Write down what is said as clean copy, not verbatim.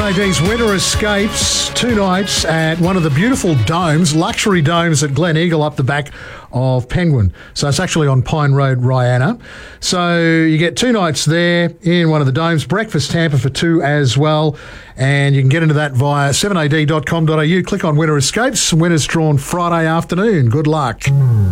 7AD's Winter Escapes, 2 nights at one of the beautiful domes, luxury domes at Glen Eagle up the back of Penguin. So it's actually on Pine Road, Rihanna. So you get 2 nights there in one of the domes, breakfast hamper for 2 as well. And you can get into that via 7ad.com.au. Click on Winter Escapes. Winners drawn Friday afternoon. Good luck.